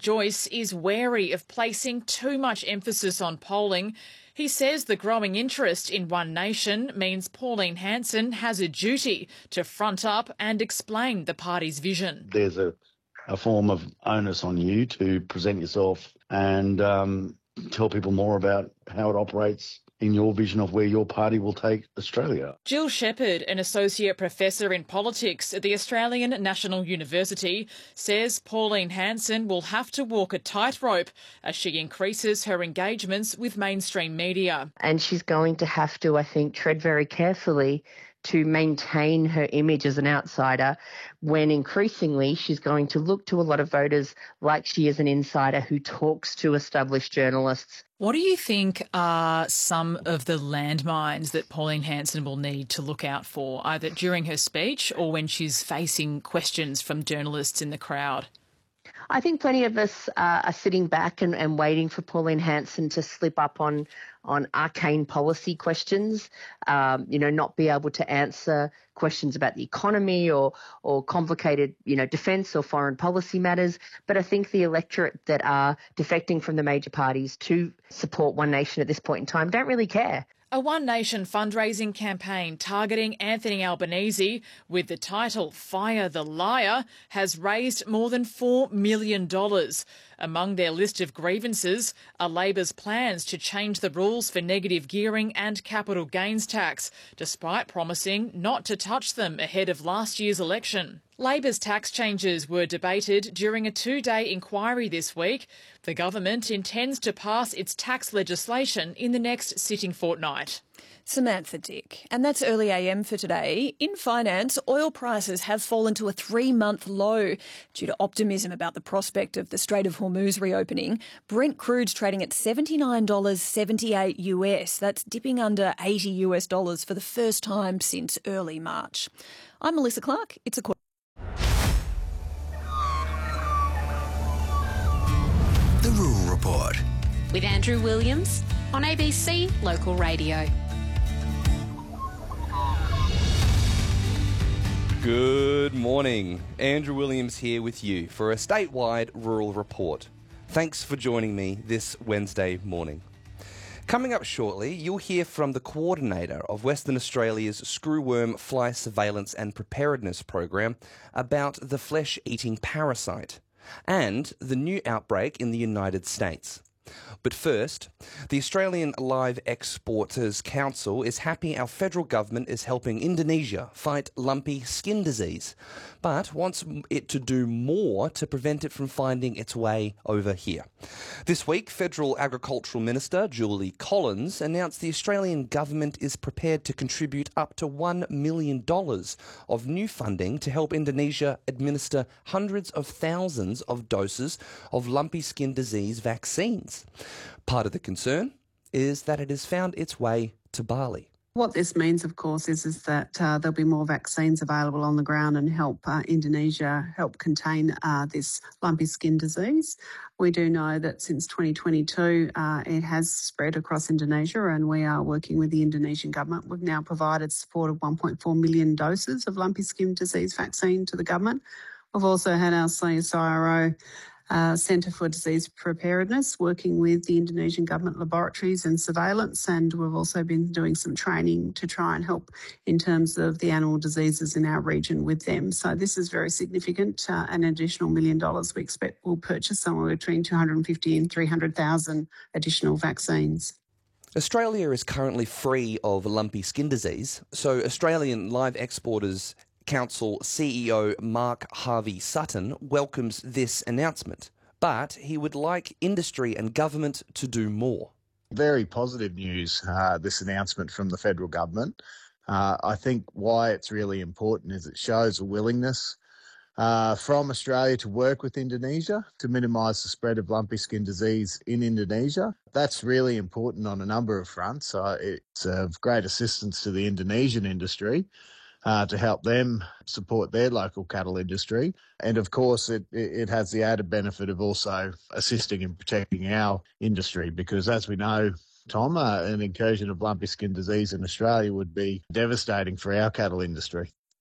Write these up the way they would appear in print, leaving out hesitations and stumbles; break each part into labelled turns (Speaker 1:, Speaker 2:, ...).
Speaker 1: Joyce is wary of placing too much emphasis on polling. He says the growing interest in One Nation means Pauline Hanson has a duty to front up and explain the party's vision.
Speaker 2: There's a form of onus on you to present yourself and tell people more about how it operates in your vision of where your party will take Australia.
Speaker 1: Jill Shepherd, an associate professor in politics at the Australian National University, says Pauline Hanson will have to walk a tightrope as she increases her engagements with mainstream media.
Speaker 3: And she's going to have to, I think, tread very carefully to maintain her image as an outsider when increasingly she's going to look to a lot of voters like she is an insider who talks to established journalists.
Speaker 1: What do you think are some of the landmines that Pauline Hanson will need to look out for, either during her speech or when she's facing questions from journalists in the crowd?
Speaker 3: I think plenty of us are sitting back and waiting for Pauline Hanson to slip up on arcane policy questions, not be able to answer questions about the economy or complicated, defence or foreign policy matters. But I think the electorate that are defecting from the major parties to support One Nation at this point in time don't really care.
Speaker 1: A One Nation fundraising campaign targeting Anthony Albanese with the title Fire the Liar has raised more than $4 million. Among their list of grievances are Labor's plans to change the rules for negative gearing and capital gains tax, despite promising not to touch them ahead of last year's election. Labor's tax changes were debated during a 2-day inquiry this week. The government intends to pass its tax legislation in the next sitting fortnight.
Speaker 4: Samantha Dick. And that's Early AM for today. In finance, oil prices have fallen to a 3-month low due to optimism about the prospect of the Strait of Hormuz reopening. Brent crude's trading at $79.78 US. That's dipping under $80 US for the first time since early March. I'm Melissa Clark. It's a
Speaker 5: The Rural Report
Speaker 6: with Andrew Williams on ABC Local Radio.
Speaker 7: Good morning. Andrew Williams here with you for a statewide rural report. Thanks for joining me this Wednesday morning. Coming up shortly, you'll hear from the coordinator of Western Australia's screwworm fly surveillance and preparedness program about the flesh-eating parasite and the new outbreak in the United States. But first, the Australian Live Exporters Council is happy our federal government is helping Indonesia fight lumpy skin disease, but wants it to do more to prevent it from finding its way over here. This week, Federal Agricultural Minister Julie Collins announced the Australian government is prepared to contribute up to $1 million of new funding to help Indonesia administer hundreds of thousands of doses of lumpy skin disease vaccines. Part of the concern is that it has found its way to Bali.
Speaker 8: What this means, of course, is that there'll be more vaccines available on the ground and help Indonesia help contain this lumpy skin disease. We do know that since 2022, it has spread across Indonesia, and we are working with the Indonesian government. We've now provided support of 1.4 million doses of lumpy skin disease vaccine to the government. We've also had our CSIRO Centre for Disease Preparedness working with the Indonesian government laboratories and surveillance, and we've also been doing some training to try and help in terms of the animal diseases in our region with them. So this is very significant. An additional $1 million we expect will purchase somewhere between 250 and 300,000 additional vaccines.
Speaker 7: Australia is currently free of lumpy skin disease, so Australian Live Exporters Council CEO Mark Harvey Sutton welcomes this announcement, but he would like industry and government to do more.
Speaker 9: Very positive news, this announcement from the federal government. I think why it's really important is it shows a willingness from Australia to work with Indonesia to minimise the spread of lumpy skin disease in Indonesia. That's really important on a number of fronts. It's of great assistance to the Indonesian industry to help them support their local cattle industry. And of course, it has the added benefit of also assisting in protecting our industry, because as we know, Tom, an incursion of lumpy skin disease in Australia would be devastating for our cattle industry.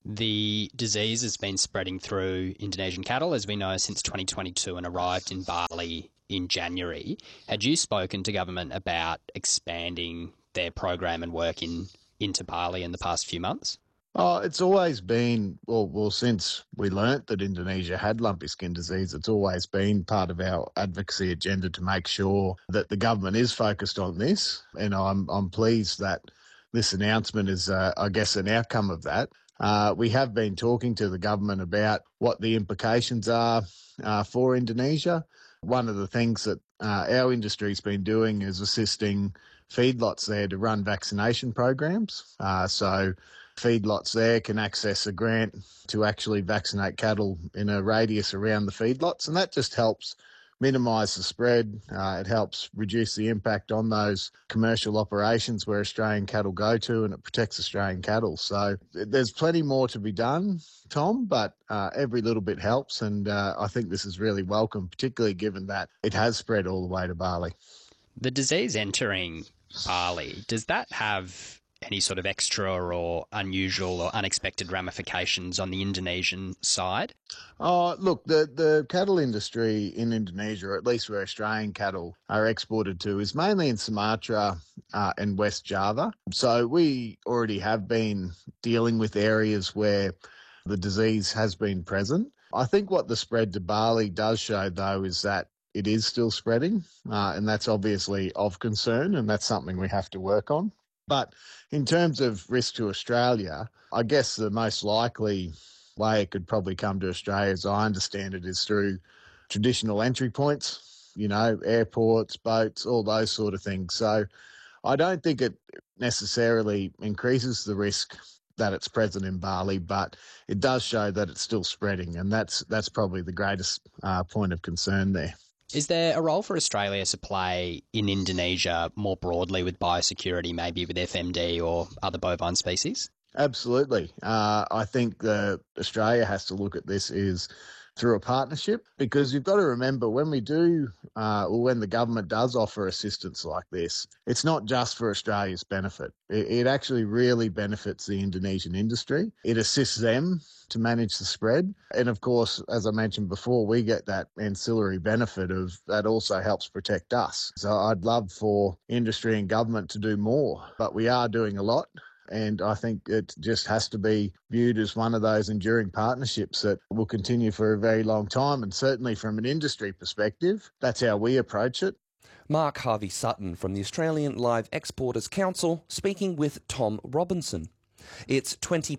Speaker 10: The disease has been spreading through Indonesian cattle, as we know, since 2022 and arrived in Bali in January. Had you spoken to government about expanding their program and work into Bali in the past few months?
Speaker 9: Oh, it's always been, well, since we learnt that Indonesia had lumpy skin disease, it's always been part of our advocacy agenda to make sure that the government is focused on this. And I'm pleased that this announcement is, I guess, an outcome of that. We have been talking to the government about what the implications are for Indonesia. One of the things that our industry's been doing is assisting feedlots there to run vaccination programs. So feedlots there can access a grant to actually vaccinate cattle in a radius around the feedlots, and that just helps minimise the spread. It helps reduce the impact on those commercial operations where Australian cattle go to, and it protects Australian cattle. So there's plenty more to be done, Tom, but every little bit helps, and I think this is really welcome, particularly given that it has spread all the way to Bali.
Speaker 10: The disease entering Bali, does that have any sort of extra or unusual or unexpected ramifications on the Indonesian side?
Speaker 9: Oh, look, the cattle industry in Indonesia, or at least where Australian cattle are exported to, is mainly in Sumatra and West Java. So we already have been dealing with areas where the disease has been present. I think what the spread to Bali does show, though, is that it is still spreading, and that's obviously of concern, and that's something we have to work on. But in terms of risk to Australia, I guess the most likely way it could probably come to Australia, as I understand it, is through traditional entry points, airports, boats, all those sort of things. So I don't think it necessarily increases the risk that it's present in Bali, but it does show that it's still spreading, and that's probably the greatest point of concern there.
Speaker 10: Is there a role for Australia to play in Indonesia more broadly with biosecurity, maybe with FMD or other bovine species?
Speaker 9: Absolutely. I think that Australia has to look at this through a partnership, because you've got to remember when we do, or when the government does offer assistance like this, it's not just for Australia's benefit. It actually really benefits the Indonesian industry. It assists them to manage the spread. And of course, as I mentioned before, we get that ancillary benefit of that also helps protect us. So I'd love for industry and government to do more, but we are doing a lot. And I think it just has to be viewed as one of those enduring partnerships that will continue for a very long time. And certainly from an industry perspective, that's how we approach it.
Speaker 7: Mark Harvey-Sutton from the Australian Live Exporters Council speaking with Tom Robinson. It's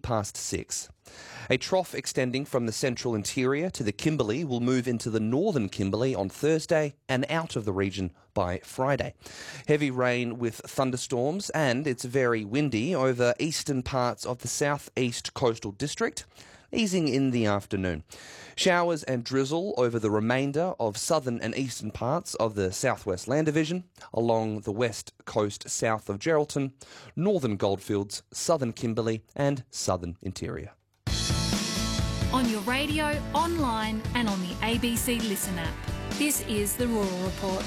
Speaker 7: 6:20. A trough extending from the central interior to the Kimberley will move into the northern Kimberley on Thursday and out of the region by Friday. Heavy rain with thunderstorms, and it's very windy over eastern parts of the southeast coastal district, easing in the afternoon. Showers and drizzle over the remainder of southern and eastern parts of the Southwest Land Division, along the west coast south of Geraldton, northern Goldfields, southern Kimberley and southern interior.
Speaker 11: On your radio, online and on the ABC Listen app. This is the Rural Report.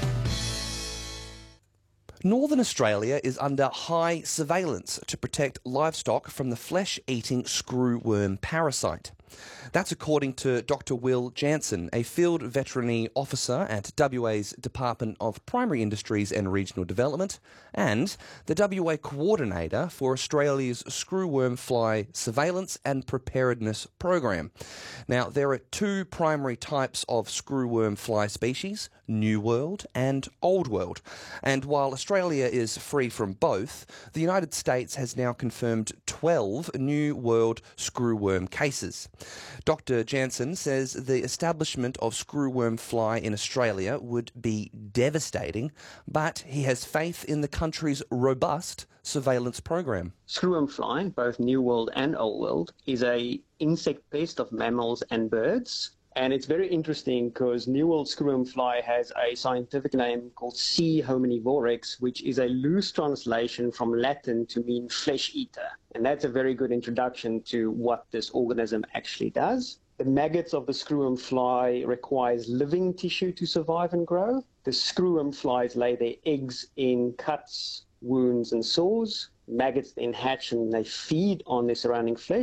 Speaker 7: Northern Australia is under high surveillance to protect livestock from the flesh-eating screwworm parasite. That's according to Dr. Will Jansen, a field veterinary officer at WA's Department of Primary Industries and Regional Development, and the WA coordinator for Australia's screwworm fly surveillance and preparedness program. Now, there are two primary types of screwworm fly species, New World and Old World. And while Australia is free from both, the United States has now confirmed 12 New World screwworm cases. Dr. Jansen says the establishment of screwworm fly in Australia would be devastating, but he has faith in the country's robust surveillance program.
Speaker 12: Screwworm fly, both New World and Old World, is a insect pest of mammals and birds. And it's very interesting because New World screwworm fly has a scientific name called C. hominivorex, which is a loose translation from Latin to mean flesh eater. And that's a very good introduction to what this organism actually does. The maggots of the screwworm fly requires living tissue to survive and grow. The screwworm flies lay their eggs in cuts, wounds and sores. Maggots then hatch and they feed on their surrounding flesh.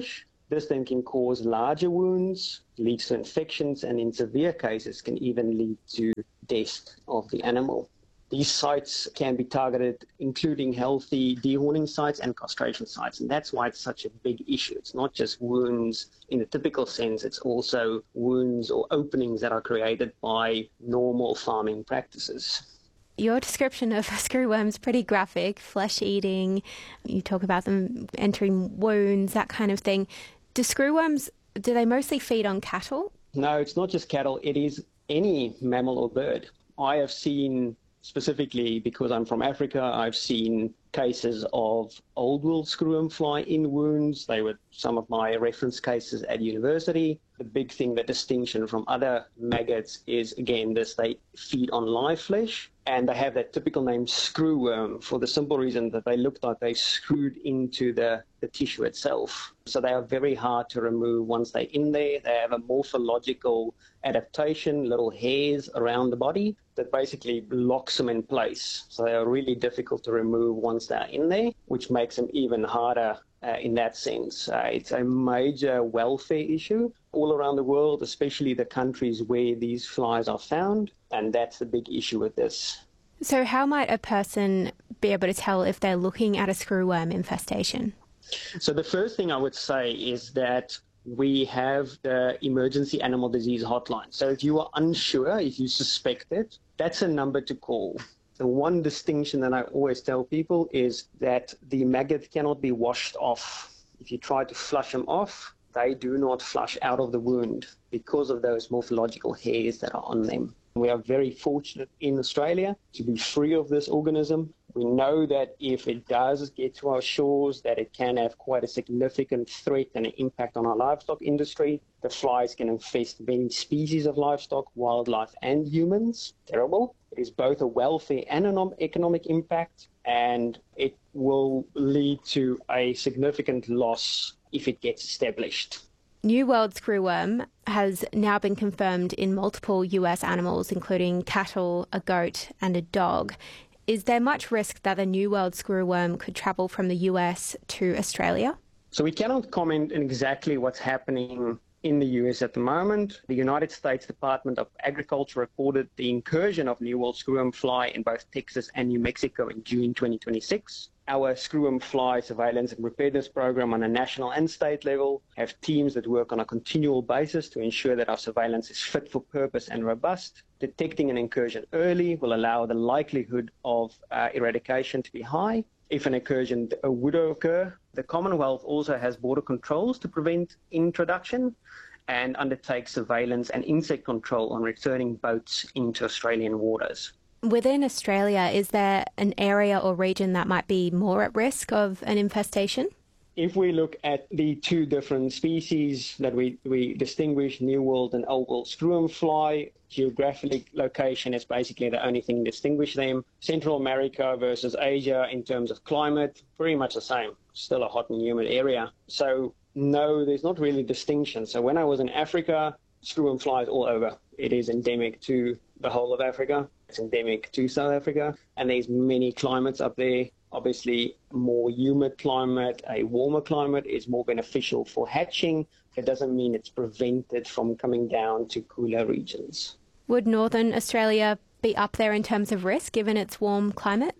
Speaker 12: This then can cause larger wounds, leads to infections, and in severe cases can even lead to death of the animal. These sites can be targeted, including healthy dehorning sites and castration sites, and that's why it's such a big issue. It's not just wounds in the typical sense, it's also wounds or openings that are created by normal farming practices.
Speaker 13: Your description of screwworms is pretty graphic, flesh-eating. You talk about them entering wounds, that kind of thing. Do screwworms, do they mostly feed on cattle?
Speaker 12: No, it's not just cattle. It is any mammal or bird. I have seen, specifically because I'm from Africa, I've seen cases of old world screwworm fly in wounds. They were some of my reference cases at university. The big thing, the distinction from other maggots is, again, this: they feed on live flesh, and they have that typical name screwworm for the simple reason that they look like they screwed into the tissue itself. So they are very hard to remove once they're in there. They have a morphological adaptation, little hairs around the body that basically locks them in place. So they are really difficult to remove once they're in there, which makes them even harder in that sense. It's a major welfare issue all around the world, especially the countries where these flies are found, and that's the big issue with this.
Speaker 13: So how might a person be able to tell if they're looking at a screwworm infestation?
Speaker 12: So the first thing I would say is that we have the emergency animal disease hotline. So if you are unsure, if you suspect it, that's a number to call. The one distinction that I always tell people is that the maggot cannot be washed off. If you try to flush them off, they do not flush out of the wound because of those morphological hairs that are on them. We are very fortunate in Australia to be free of this organism. We know that if it does get to our shores, that it can have quite a significant threat and an impact on our livestock industry. The flies can infest many species of livestock, wildlife, and humans. Terrible. It is both a welfare and an economic impact, and it will lead to a significant loss if it gets established.
Speaker 13: New World screwworm has now been confirmed in multiple US animals, including cattle, a goat, and a dog. Is there much risk that the New World screwworm could travel from the US to Australia?
Speaker 12: So we cannot comment on exactly what's happening in the US at the moment. The United States Department of Agriculture reported the incursion of New World screwworm fly in both Texas and New Mexico in June 2026. Our screwworm fly surveillance and preparedness program on a national and state level have teams that work on a continual basis to ensure that our surveillance is fit for purpose and robust. Detecting an incursion early will allow the likelihood of eradication to be high. If an incursion would occur, the Commonwealth also has border controls to prevent introduction and undertake surveillance and insect control on returning boats into Australian waters.
Speaker 13: Within Australia, is there an area or region that might be more at risk of an infestation?
Speaker 12: If we look at the two different species that we distinguish, New World and Old World screwworm fly, geographic location is basically the only thing distinguishing them. Central America versus Asia in terms of climate, very much the same. Still a hot and humid area. So no, there's not really distinction. So when I was in Africa, screwworm flies all over. It is endemic to the whole of Africa. It's endemic to South Africa, and there's many climates up there. Obviously, more humid climate, a warmer climate is more beneficial for hatching. It doesn't mean it's prevented from coming down to cooler regions.
Speaker 13: Would Northern Australia be up there in terms of risk, given its warm climate?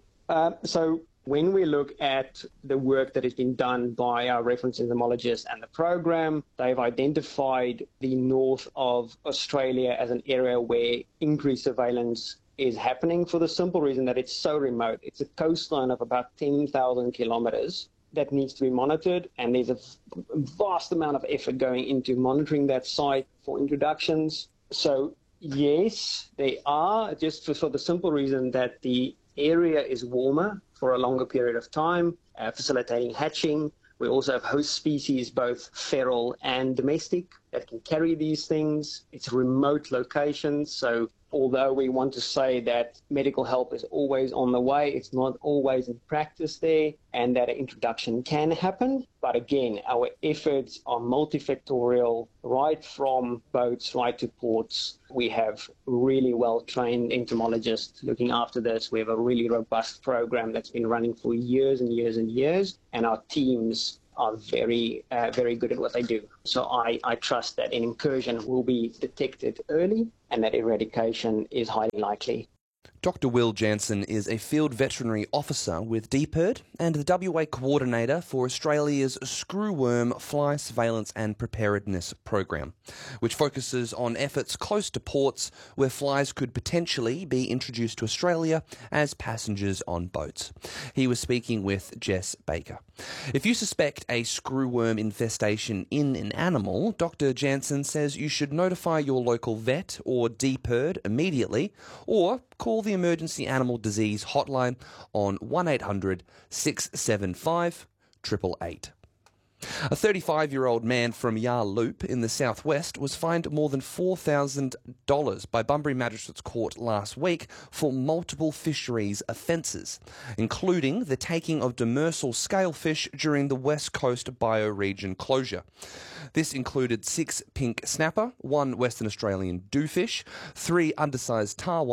Speaker 12: So when we look at the work that has been done by our reference entomologists and the program, they've identified the north of Australia as an area where increased surveillance is happening for the simple reason that it's so remote. It's a coastline of about 10,000 kilometres that needs to be monitored, and there's a vast amount of effort going into monitoring that site for introductions. So yes, they are, just for the simple reason that the area is warmer for a longer period of time, facilitating hatching. We also have host species, both feral and domestic, that can carry these things. It's remote locations, so although we want to say that medical help is always on the way, it's not always in practice there, and that an introduction can happen. But again, our efforts are multifactorial, right from boats, right to ports. We have really well-trained entomologists looking after this. We have a really robust program that's been running for years and years and years, and our teams are very, very good at what they do. So I trust that an incursion will be detected early and that eradication is highly likely.
Speaker 7: Dr. Will Jansen is a field veterinary officer with DPIRD and the WA coordinator for Australia's screwworm fly surveillance and preparedness program, which focuses on efforts close to ports where flies could potentially be introduced to Australia as passengers on boats. He was speaking with Jess Baker. If you suspect a screwworm infestation in an animal, Dr. Jansen says you should notify your local vet or DPIRD immediately, or call the Emergency Animal Disease Hotline on 1800 675 888. A 35-year-old man from Yarloop in the southwest was fined more than $4,000 by Bunbury Magistrates Court last week for multiple fisheries offences, including the taking of demersal scalefish during the West Coast bioregion closure. This included 6 pink snapper, 1 Western Australian dewfish, 3 undersized tarwhite,